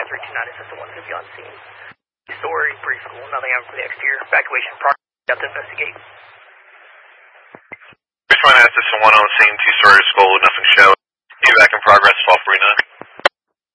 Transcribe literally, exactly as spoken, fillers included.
nine three two nine, assistant one fifty on scene. Story, preschool, nothing out for the exterior. Evacuation progress, got to investigate. Bridge one, assistant one on scene, two-story school, nothing show. Evac in progress, twelve forty-nine.